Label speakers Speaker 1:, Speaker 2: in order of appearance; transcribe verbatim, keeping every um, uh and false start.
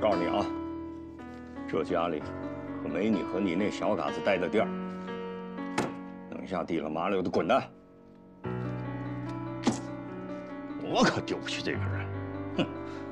Speaker 1: 告诉你啊，这家里可没你和你那小嘎子待的地儿。等下地了麻溜的滚蛋！我可丢不起这个人。哼。